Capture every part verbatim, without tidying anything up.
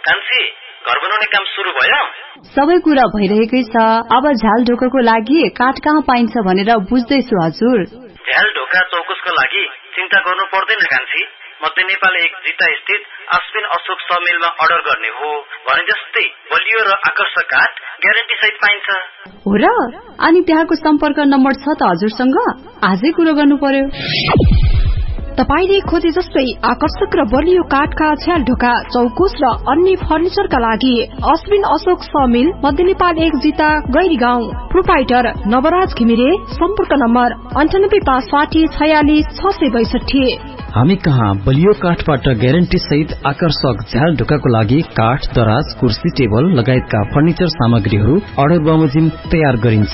कान्छी घर बनाउने काम सुरु भयो? सबै कुरा भइरहेकै छ। अब झ्याल ढोकाको लागि काठ कहाँ पाइन्छ भनेर बुझ्दैछु हजुर। झ्याल ढोका चौकुसको लागि चिन्ता गर्नु पर्दैन कान्छी। मध्य नेपाल एक जिता स्थित अश्विन अशोक समिलमा अर्डर गर्ने हो भने जस्तै बलियो र आकर्षक काठ ग्यारेन्टी सहित पाइन्छ। हो र? अनि त्यहाँको सम्पर्क नम्बर छ त हजुरसँग? आजै कुरो गर्नु पर्यो। तपाईले खोजे जस्तै आकर्षक र बलियो काठका झ्याल ढोका चौकुस र अन्य फर्निचरका लागि अश्विन अशोक समिल मध्य नेपाल एक जिता गैरी गाउँ। प्रोपाइटर नवराज घिमिरे। सम्पर्क नम्बर अन्ठानब्बे पाँच साठी छयालिस छ सय बैसठी। हामी कहाँ बलियो काठबाट ग्यारेन्टी सहित आकर्षक झ्याल ढोकाको लागि काठ, दराज, कुर्सी, टेबल लगायतका फर्निचर सामग्रीहरू अर्डर बमोजिम तयार गरिन्छ।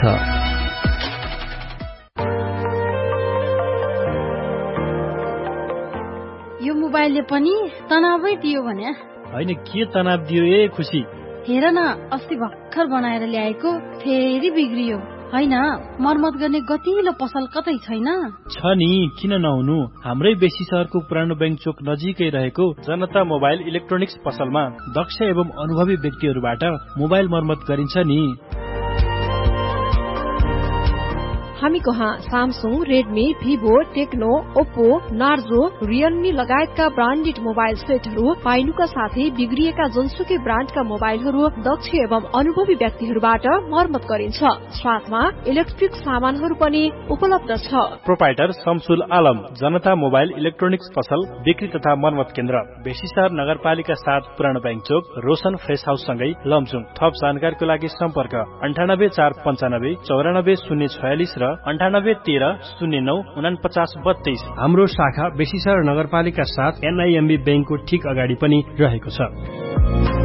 मोबाइलले पनि तनावै दियो भने हैन के तनाव दियो ए खुसी? हेर न अस्ति भर्खर बनाएर ल्याएको फेरि बिग्रियो। हैन मर्मत गर्ने गतिलो पसल कतै छैन? छ नि, किन नहुनु। हाम्रै बेसी शहरको पुरानो बैंक चोक नजिकै रहेको जनता मोबाइल इलेक्ट्रोनिक्स पसलमा दक्ष एवं अनुभवी व्यक्तिहरूबाट मोबाइल मर्मत गरिन्छ नि। हामी कहाँ Samsung, Redmi, Vivo, Tecno, Oppo, Narzo, Realme लगायतका ब्रान्डेड मोबाइल सेटहरू पाइनुका साथै बिग्रिएका जुनसुकै ब्रान्डका मोबाइलहरू दक्ष एवं अनुभवी व्यक्तिहरूबाट मर्मत गरिन्छ। साथमा इलेक्ट्रिक सामानहरू पनि उपलब्ध छ। प्रोपाइटर शमसुल आलम, जनता मोबाइल इलेक्ट्रोनिक्स पसल, बिक्री तथा मर्मत केन्द्र, बेसीसर नगरपालिका सात, पुरानो बैंक चोक, रोशन फ्रेस हाउस सँगै लमजुङ। थप जानकारीको लागि सम्पर्क अन्ठानब्बे चार पन्चानब्बे चौरानब्बे शून्य छयालिस र अन्ठानब्बे तेह्र शून्य नौ उनापचास बत्तीस। हाम्रो शाखा बेसीसर नगरपालिका साथ एनआईएमबी बैंकको ठिक अगाडि पनि रहेको छ।